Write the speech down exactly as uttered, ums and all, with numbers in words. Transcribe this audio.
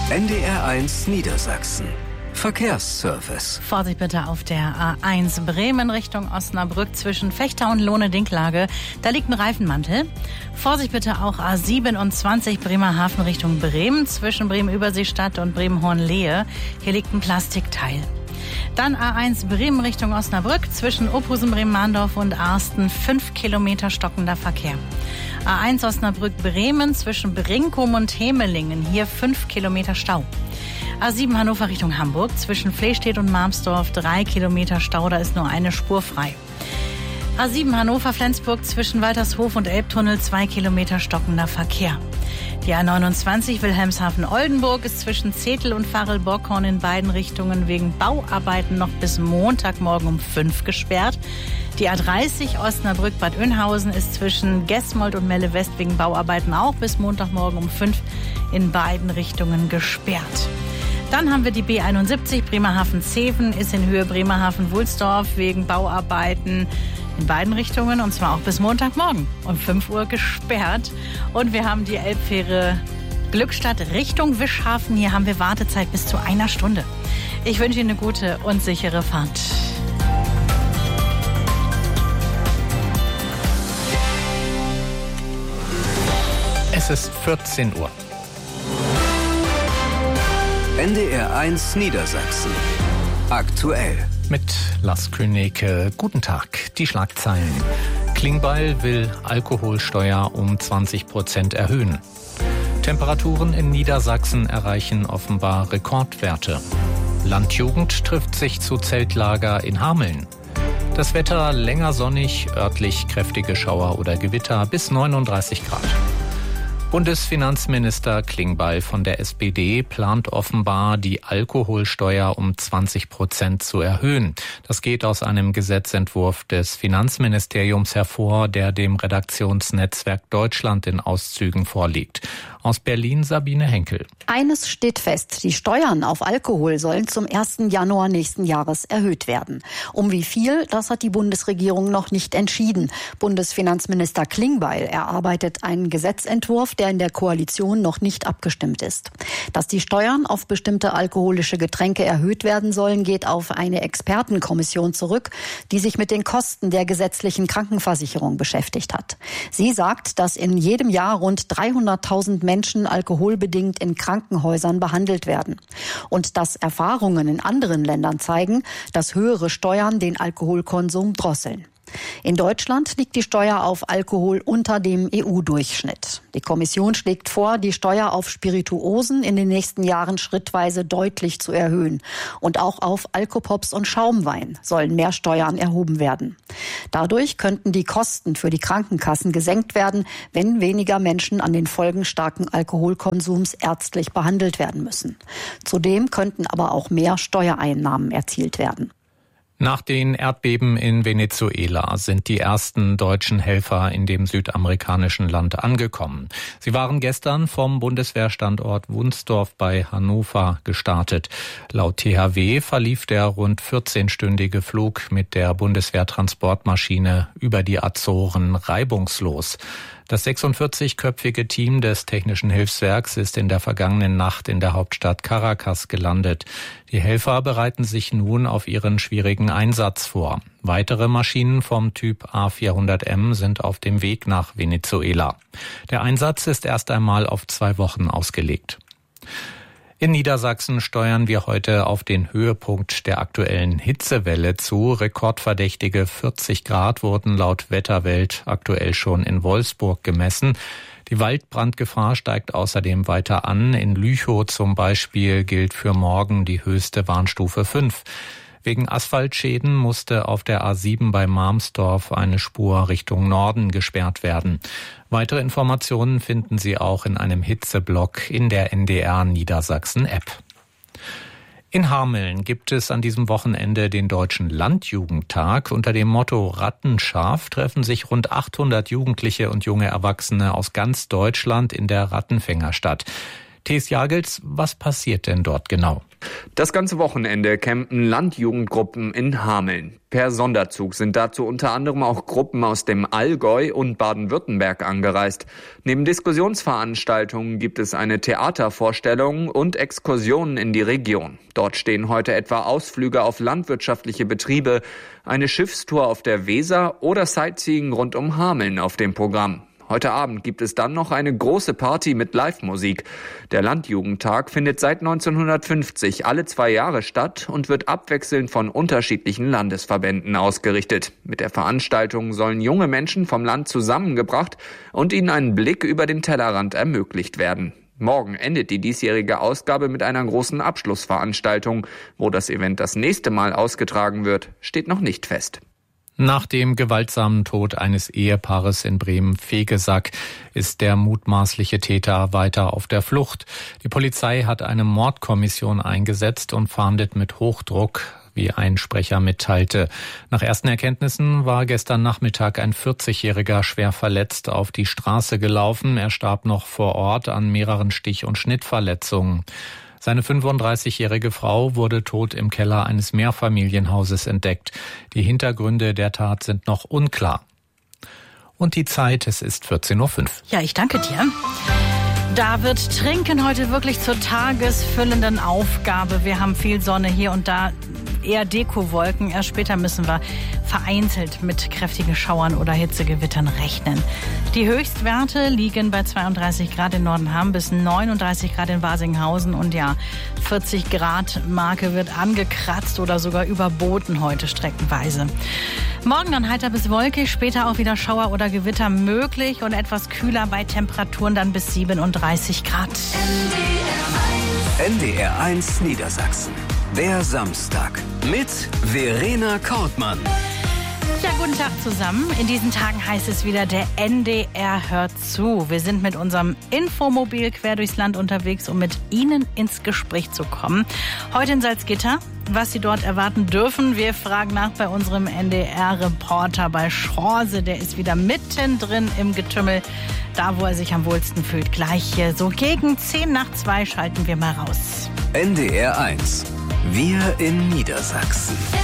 N D R eins Niedersachsen. Verkehrsservice. Vorsicht bitte auf der A eins Bremen Richtung Osnabrück zwischen Vechta und Lohne-Dinklage. Da liegt ein Reifenmantel. Vorsicht bitte auch A siebenundzwanzig Bremerhaven Richtung Bremen zwischen Bremen-Überseestadt und Bremen-Hornlehe. Hier liegt ein Plastikteil. Dann A eins Bremen Richtung Osnabrück zwischen Ophusen, Bremen-Mahndorf und Arsten. Fünf Kilometer stockender Verkehr. A eins Osnabrück-Bremen zwischen Brinkum und Hemelingen. Hier fünf Kilometer Stau. A sieben Hannover Richtung Hamburg zwischen Flehstedt und Marmsdorf. Drei Kilometer Stau, da ist nur eine Spur frei. A sieben Hannover-Flensburg zwischen Waltershof und Elbtunnel. Zwei Kilometer stockender Verkehr. Die A neunundzwanzig Wilhelmshaven-Oldenburg ist zwischen Zetel und Varel-Bockhorn in beiden Richtungen wegen Bauarbeiten noch bis Montagmorgen um fünf gesperrt. Die A dreißig Osnabrück-Bad Oeynhausen ist zwischen Gesmold und Melle-West wegen Bauarbeiten auch bis Montagmorgen um fünf in beiden Richtungen gesperrt. Dann haben wir die B einundsiebzig Bremerhaven-Zeven, ist in Höhe Bremerhaven-Wulsdorf wegen Bauarbeiten in beiden Richtungen und zwar auch bis Montagmorgen um fünf Uhr gesperrt. Und wir haben die Elbfähre Glückstadt Richtung Wischhafen. Hier haben wir Wartezeit bis zu einer Stunde. Ich wünsche Ihnen eine gute und sichere Fahrt. Es ist vierzehn Uhr. N D R eins Niedersachsen. Aktuell. Mit Lars Königke. Guten Tag. Die Schlagzeilen. Klingbeil will Alkoholsteuer um zwanzig Prozent erhöhen. Temperaturen in Niedersachsen erreichen offenbar Rekordwerte. Landjugend trifft sich zu Zeltlager in Hameln. Das Wetter länger sonnig, örtlich kräftige Schauer oder Gewitter bis neununddreißig Grad. Bundesfinanzminister Klingbeil von der S P D plant offenbar, die Alkoholsteuer um zwanzig Prozent zu erhöhen. Das geht aus einem Gesetzentwurf des Finanzministeriums hervor, der dem Redaktionsnetzwerk Deutschland in Auszügen vorliegt. Aus Berlin Sabine Henkel. Eines steht fest, die Steuern auf Alkohol sollen zum ersten Januar nächsten Jahres erhöht werden. Um wie viel, das hat die Bundesregierung noch nicht entschieden. Bundesfinanzminister Klingbeil erarbeitet einen Gesetzentwurf, der in der Koalition noch nicht abgestimmt ist. Dass die Steuern auf bestimmte alkoholische Getränke erhöht werden sollen, geht auf eine Expertenkommission zurück, die sich mit den Kosten der gesetzlichen Krankenversicherung beschäftigt hat. Sie sagt, dass in jedem Jahr rund dreihunderttausend Menschen alkoholbedingt in Krankenhäusern behandelt werden. Und dass Erfahrungen in anderen Ländern zeigen, dass höhere Steuern den Alkoholkonsum drosseln. In Deutschland liegt die Steuer auf Alkohol unter dem E U-Durchschnitt. Die Kommission schlägt vor, die Steuer auf Spirituosen in den nächsten Jahren schrittweise deutlich zu erhöhen. Und auch auf Alkopops und Schaumwein sollen mehr Steuern erhoben werden. Dadurch könnten die Kosten für die Krankenkassen gesenkt werden, wenn weniger Menschen an den Folgen starken Alkoholkonsums ärztlich behandelt werden müssen. Zudem könnten aber auch mehr Steuereinnahmen erzielt werden. Nach den Erdbeben in Venezuela sind die ersten deutschen Helfer in dem südamerikanischen Land angekommen. Sie waren gestern vom Bundeswehrstandort Wunsdorf bei Hannover gestartet. Laut T H W verlief der rund vierzehnstündige Flug mit der Bundeswehrtransportmaschine über die Azoren reibungslos. Das sechsundvierzigköpfige Team des Technischen Hilfswerks ist in der vergangenen Nacht in der Hauptstadt Caracas gelandet. Die Helfer bereiten sich nun auf ihren schwierigen Einsatz vor. Weitere Maschinen vom Typ A vierhundert M sind auf dem Weg nach Venezuela. Der Einsatz ist erst einmal auf zwei Wochen ausgelegt. In Niedersachsen steuern wir heute auf den Höhepunkt der aktuellen Hitzewelle zu. Rekordverdächtige vierzig Grad wurden laut Wetterwelt aktuell schon in Wolfsburg gemessen. Die Waldbrandgefahr steigt außerdem weiter an. In Lüchow zum Beispiel gilt für morgen die höchste Warnstufe fünf. Wegen Asphaltschäden musste auf der A sieben bei Marmsdorf eine Spur Richtung Norden gesperrt werden. Weitere Informationen finden Sie auch in einem Hitzeblock in der N D R Niedersachsen-App. In Hameln gibt es an diesem Wochenende den Deutschen Landjugendtag. Unter dem Motto Rattenscharf treffen sich rund achthundert Jugendliche und junge Erwachsene aus ganz Deutschland in der Rattenfängerstadt. Thees Jagels, was passiert denn dort genau? Das ganze Wochenende campen Landjugendgruppen in Hameln. Per Sonderzug sind dazu unter anderem auch Gruppen aus dem Allgäu und Baden-Württemberg angereist. Neben Diskussionsveranstaltungen gibt es eine Theatervorstellung und Exkursionen in die Region. Dort stehen heute etwa Ausflüge auf landwirtschaftliche Betriebe, eine Schiffstour auf der Weser oder Sightseeing rund um Hameln auf dem Programm. Heute Abend gibt es dann noch eine große Party mit Live-Musik. Der Landjugendtag findet seit neunzehnhundertfünfzig alle zwei Jahre statt und wird abwechselnd von unterschiedlichen Landesverbänden ausgerichtet. Mit der Veranstaltung sollen junge Menschen vom Land zusammengebracht und ihnen einen Blick über den Tellerrand ermöglicht werden. Morgen endet die diesjährige Ausgabe mit einer großen Abschlussveranstaltung. Wo das Event das nächste Mal ausgetragen wird, steht noch nicht fest. Nach dem gewaltsamen Tod eines Ehepaares in Bremen-Vegesack ist der mutmaßliche Täter weiter auf der Flucht. Die Polizei hat eine Mordkommission eingesetzt und fahndet mit Hochdruck, wie ein Sprecher mitteilte. Nach ersten Erkenntnissen war gestern Nachmittag ein vierzigjähriger schwer verletzt auf die Straße gelaufen. Er starb noch vor Ort an mehreren Stich- und Schnittverletzungen. Seine fünfunddreißigjährige Frau wurde tot im Keller eines Mehrfamilienhauses entdeckt. Die Hintergründe der Tat sind noch unklar. Und die Zeit, es ist vierzehn Uhr fünf. Ja, ich danke dir. Da wird Trinken heute wirklich zur tagesfüllenden Aufgabe. Wir haben viel Sonne hier und da, eher Dekowolken. Erst später müssen wir vereinzelt mit kräftigen Schauern oder Hitzegewittern rechnen. Die Höchstwerte liegen bei zweiunddreißig Grad in Nordenham bis neununddreißig Grad in Wasinghausen. Und ja, vierzig Grad Marke wird angekratzt oder sogar überboten heute streckenweise. Morgen dann heiter bis wolkig, später auch wieder Schauer oder Gewitter möglich und etwas kühler bei Temperaturen dann bis siebenunddreißig Grad. N D R eins Niedersachsen. Der Samstag mit Verena Kortmann. Ja, guten Tag zusammen. In diesen Tagen heißt es wieder, der N D R hört zu. Wir sind mit unserem Infomobil quer durchs Land unterwegs, um mit Ihnen ins Gespräch zu kommen. Heute in Salzgitter, was Sie dort erwarten dürfen. Wir fragen nach bei unserem N D R-Reporter bei Schorse. Der ist wieder mittendrin im Getümmel, da wo er sich am wohlsten fühlt. Gleich hier so gegen zehn nach zwei schalten wir mal raus. N D R eins. Wir in Niedersachsen.